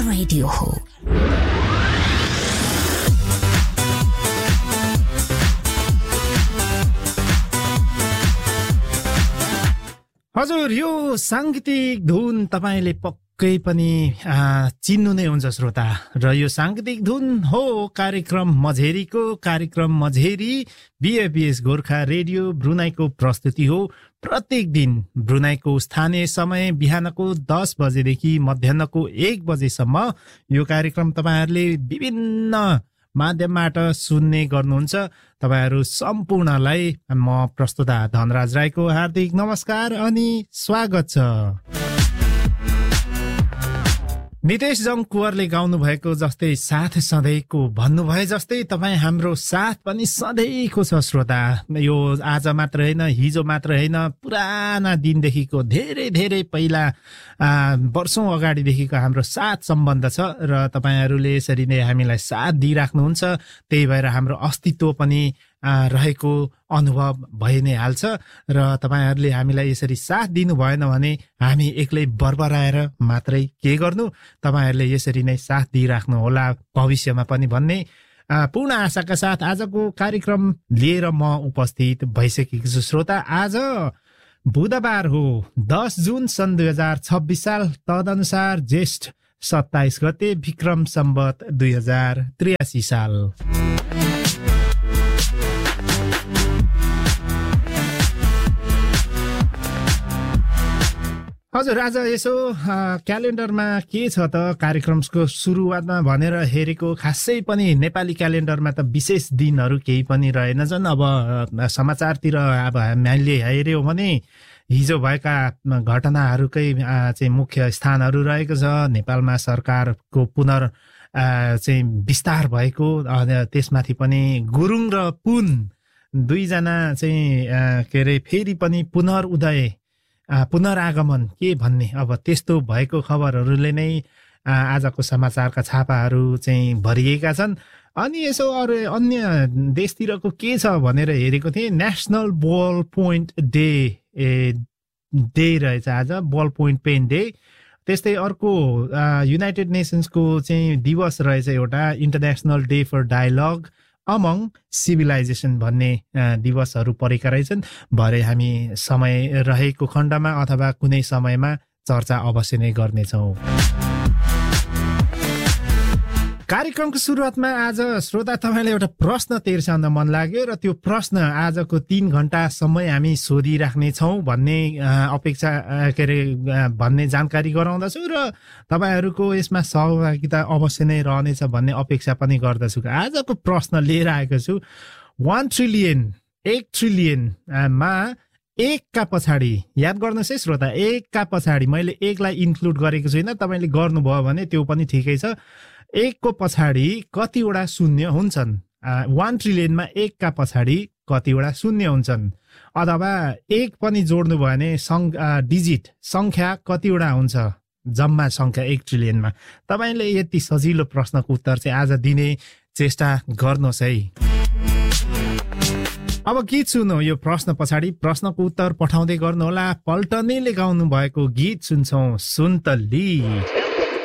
Radio हो। हजुर, यो सांगीतिक धुन तपाईले पक्कै पनि चिन्नु नै हुन्छ श्रोता। र यो सांगीतिक धुन हो कार्यक्रम मझेरीको, कार्यक्रम मझेरी बीएपीएस गोर्खा रेडियो ब्रुनाईको प्रस्तुति हो। प्रत्येक दिन ब्रुनाईको स्थानीय समय बिहानको 10 बजेदेखि मध्याहको 1 बजेसम्म यो कार्यक्रम तपाईहरुले विभिन्न माध्यमबाट सुन्ने गर्नुहुन्छ। तपाईहरु सम्पूर्णलाई म प्रस्तुता धनराज राईको हार्दिक नमस्कार अनि स्वागत छ। नितेश जङ कुवरले गाउनु भएको जस्तै साथ सधैँको भन्नुभए जस्तै तपाई हाम्रो साथ पनि सधैँको छ श्रोता। यो आज मात्र हैन, हिजो मात्र हैन, पुराना दिनदेखिको धेरै धेरै पहिला वर्षौं अगाडिदेखिको हाम्रो साथ सम्बन्ध छ र तपाईहरुले यसरी नै हामीलाई साथ दिइराख्नुहुन्छ। त्यही भएर हाम्रो अस्तित्व पनि रहेको अनुभव भइ नै हाल्छ र तपाईहरुले हामीलाई यसरी साथ दिनु भएन भने हामी एक्लै बरबराएर मात्रै के गर्नु। तपाईहरुले यसरी नै साथ दिइराख्नु होला भविष्यमा पनि भन्ने पूर्ण आशाका साथ आजको कार्यक्रम लिएर म उपस्थित भइसकेको छु श्रोता। आज बुधबार हो, 10 जुन सन् 2026 साल, तदनुसार ज्येष्ठ 27 गते, विक्रम सम्वत 2083 साल। हजुर, आज यसो क्यालेन्डरमा के छ त कार्यक्रमको सुरुवातमा भनेर हेरेको, खासै पनि नेपाली क्यालेन्डरमा त विशेष दिनहरू केही पनि रहेनछन्। अब समाचारतिर अब हामीले हेर्यौँ भने हिजो भएका घटनाहरूकै चाहिँ मुख्य स्थानहरू रहेको छ। नेपालमा सरकारको चाहिँ विस्तार भएको, त्यसमाथि पनि गुरुङ र पुन दुईजना चाहिँ के अरे फेरि पनि पुनरागमन के भन्ने, अब त्यस्तो भएको खबरहरूले नै आजको समाचारका छापाहरू चाहिँ भरिएका छन्। अनि यसो अरू अन्य देशतिरको के छ भनेर हेरेको थिएँ। नेसनल बल पोइन्ट डे रहेछ आज, बल पोइन्ट पेन डे। त्यस्तै अर्को युनाइटेड नेसन्सको चाहिँ दिवस रहेछ एउटा, international day for dialogue among civilisation भन्ने दिवसहरू परेका रहेछन्। भरे हामी समय रहेको खण्डमा अथवा कुनै समयमा चर्चा अवश्य नै गर्नेछौँ। कार्यक्रमको सुरुवातमा आज श्रोता तपाईलाई एउटा प्रश्न तेर्साउन मन लाग्यो र त्यो प्रश्न आजको 3 घण्टासम्म हामी सोधिराख्नेछौँ भन्ने अपेक्षा भन्ने जानकारी गराउँदछु र तपाईहरूको यसमा सहभागिता अवश्य नै रहनेछ भन्ने अपेक्षा पनि गर्दछु। आजको प्रश्न लिएर आएको छु। 1 ट्रिलियन मा 1 का पछाडि, याद गर्नुहोस् है श्रोता, 1 का पछाडि, मैले 1 लाई इन्क्लुड गरेको छुइनँ, तपाईले गर्नुभयो भने त्यो पनि ठिकै छ। 1 को पछाडि कतिवटा शून्य हुन्छन्? 1 ट्रिलियनमा 1 का पछाडि कतिवटा शून्य हुन्छन्? अथवा 1 पनि जोड्नु भयो भने डिजिट संख्या कतिवटा हुन्छ? जम्मा संख्या 1 ट्रिलियनमा। तपाईले यति सजिलो प्रश्नको उत्तर चाहिँ आज दिने चेष्टा गर्नुहोस् है। अब गीत सुनौ। यो प्रश्न पछाडि प्रश्नको उत्तर पठाउँदै गर्नुहोला। पल्टनेले गाउनु भएको गीत सुन्छौँ, सुन्तली।